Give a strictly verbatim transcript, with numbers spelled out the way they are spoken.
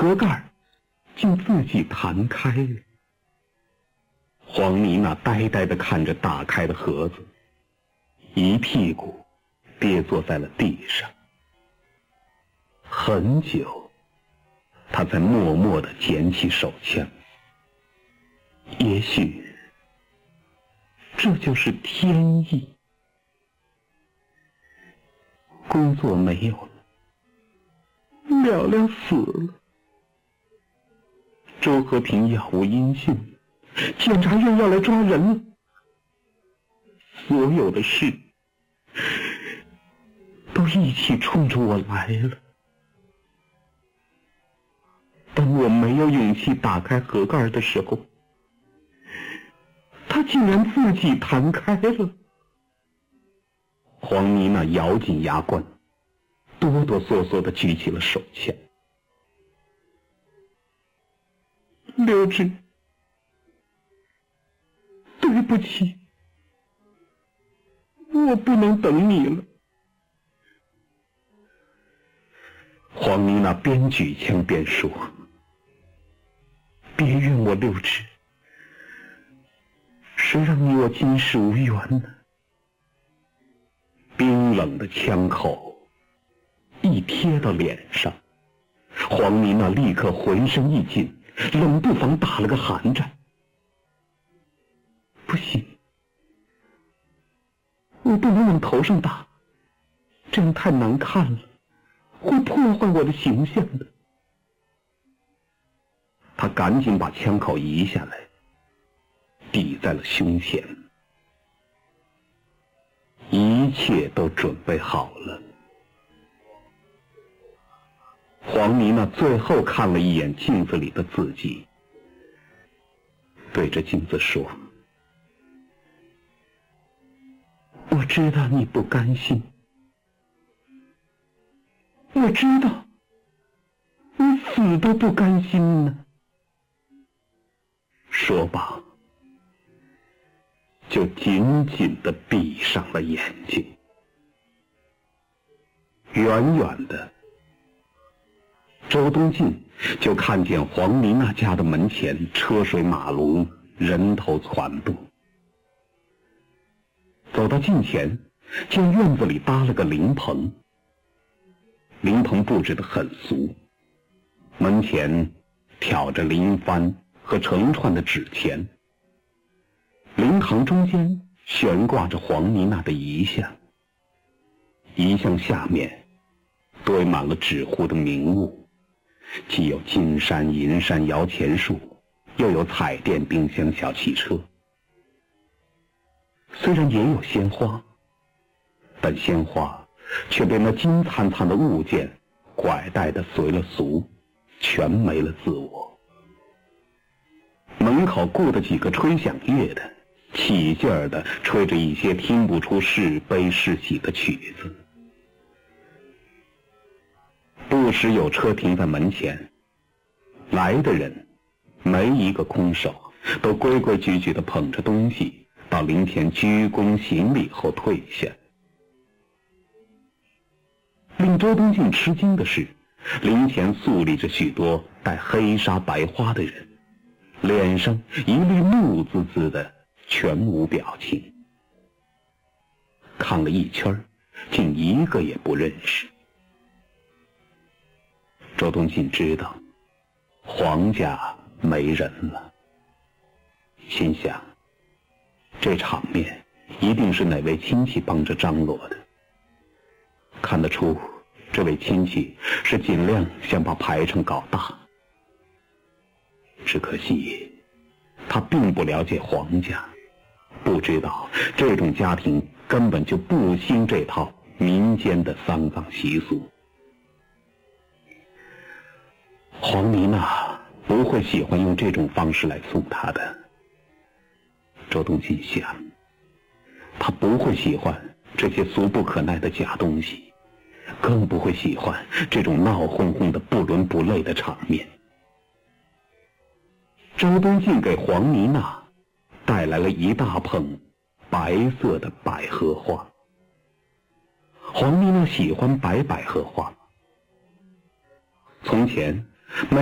盒盖竟自己弹开了。黄妮娜呆呆地看着打开的盒子，一屁股跌坐在了地上。很久，她才默默地捡起手枪。也许这就是天意。工作没有了，了了死了，周和平杳无音讯，检察院要来抓人了。所有的事都一起冲着我来了。当我没有勇气打开盒盖的时候，它竟然自己弹开了。黄妮娜咬紧牙关，哆哆嗦嗦地举起了手枪。刘志，对不起，我不能等你了。黄妮娜边举枪边说：“别怨我六志，谁让你我今世无缘呢？”冰冷的枪口一贴到脸上，黄妮娜立刻浑身一紧，冷不防打了个寒战。不行，我不能往头上打，这样太难看了，会破坏我的形象的。他赶紧把枪口移下来，抵在了胸前。一切都准备好了。黄妮娜最后看了一眼镜子里的自己，对着镜子说：“我知道你不甘心，我知道你死都不甘心呢。”说罢，就紧紧地闭上了眼睛。远远的，周东进就看见黄妮娜家的门前车水马龙，人头攒动。走到近前，见院子里搭了个灵棚，灵棚布置得很俗，门前挑着灵幡和成串的纸钱，灵堂中间悬挂着黄妮娜的遗像，遗像下面堆满了纸糊的名物，既有金山银山摇钱树，又有彩电冰箱小汽车。虽然也有鲜花，但鲜花却被那金灿灿的物件拐带的随了俗，全没了自我。门口雇的几个吹响乐的起劲儿地吹着一些听不出是悲是喜的曲子。不时有车停在门前，来的人没一个空手，都规规矩矩地捧着东西到灵前鞠躬行礼后退下。令周东进吃惊的是，灵前肃立着许多戴黑纱白花的人，脸上一律怒滋滋的，全无表情。看了一圈，竟一个也不认识。周东进知道黄家没人了，心想这场面一定是哪位亲戚帮着张罗的。看得出这位亲戚是尽量想把排场搞大，只可惜他并不了解黄家，不知道这种家庭根本就不兴这套民间的丧葬习俗。黄妮娜不会喜欢用这种方式来送他的，周东进想，他不会喜欢这些俗不可耐的假东西，更不会喜欢这种闹哄哄的不伦不类的场面。周东进给黄妮娜带来了一大捧白色的百合花。黄妮娜喜欢白百合花，从前